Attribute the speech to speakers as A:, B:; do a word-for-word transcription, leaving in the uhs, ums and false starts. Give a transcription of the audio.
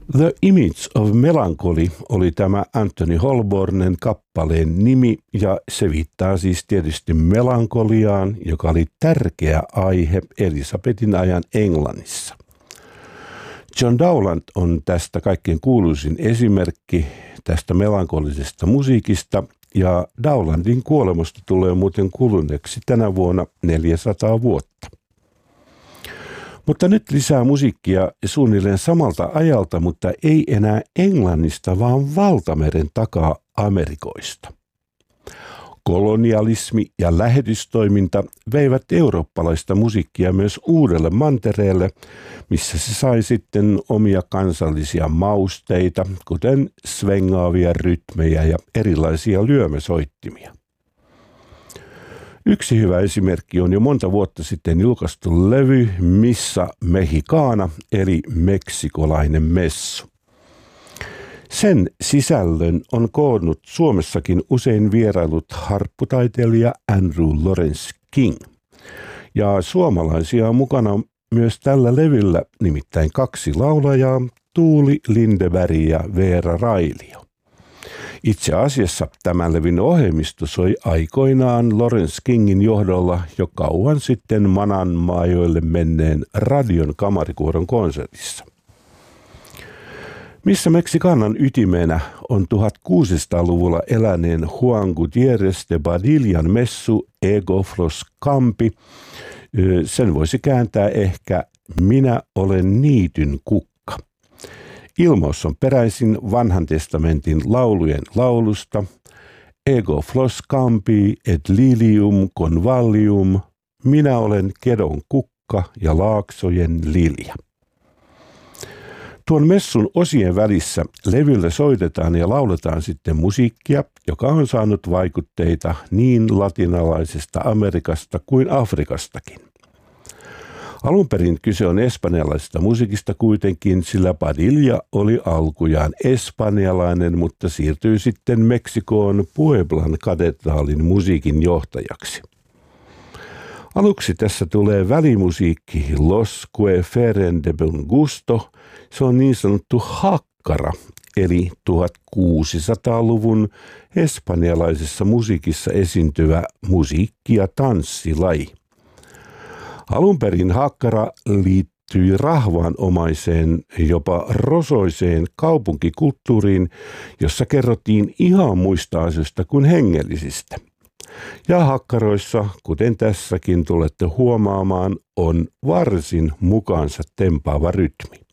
A: The Image of Melancholy oli tämä Anthony Holbornen kappaleen nimi, ja se viittaa siis tietysti melankoliaan, joka oli tärkeä aihe Elisabetin ajan Englannissa. John Dowland on tästä kaikkein kuuluisin esimerkki tästä melankolisesta musiikista, ja Dowlandin kuolemasta tulee muuten kuluneeksi tänä vuonna neljäsataa vuotta. Mutta nyt lisää musiikkia suunnilleen samalta ajalta, mutta ei enää Englannista, vaan valtameren takaa Amerikoista. Kolonialismi ja lähetystoiminta veivät eurooppalaista musiikkia myös uudelle mantereelle, missä se sai sitten omia kansallisia mausteita, kuten svengaavia rytmejä ja erilaisia lyömäsoittimia. Yksi hyvä esimerkki on jo monta vuotta sitten julkaistu levy Missa Mexicana, eli meksikolainen messu. Sen sisällön on koonnut Suomessakin usein vierailut harpputaiteilija Andrew Lawrence King. Ja suomalaisia on mukana myös tällä levyllä, nimittäin kaksi laulajaa, Tuuli Lindeberg ja Veera Railio. Itse asiassa tämän levyn ohjelmisto soi aikoinaan Lawrence Kingin johdolla jo kauan sitten Manan maajoille menneen Radion kamarikuoron konsertissa. Missä Mexicanan ytimenä on tuhatkuusisataaluvulla eläneen Juan Gutiérrez de Badillan messu Ego Flos Campi. Sen voisi kääntää ehkä Minä olen niityn kukka. Ilmaus on peräisin Vanhan testamentin laulujen laulusta Ego Flos Campi et lilium convallium, minä olen kedon kukka ja laaksojen lilja. Tuon messun osien välissä levyllä soitetaan ja lauletaan sitten musiikkia, joka on saanut vaikutteita niin latinalaisesta Amerikasta kuin Afrikastakin. Alun perin kyse on espanjalaisesta musiikista kuitenkin, sillä Padilla oli alkujaan espanjalainen, mutta siirtyi sitten Meksikoon Pueblan katedraalin musiikin johtajaksi. Aluksi tässä tulee välimusiikki Los que feren de buen gusto. Se on niin sanottu hakkara, eli tuhatkuusisataaluvun espanjalaisessa musiikissa esiintyvä musiikki- ja tanssilaji. Alun perin hakkara liittyi rahvaanomaiseen, jopa rosoiseen kaupunkikulttuuriin, jossa kerrottiin ihan muista asioista kuin hengellisistä. Ja hakkaroissa, kuten tässäkin tulette huomaamaan, on varsin mukaansa tempaava rytmi.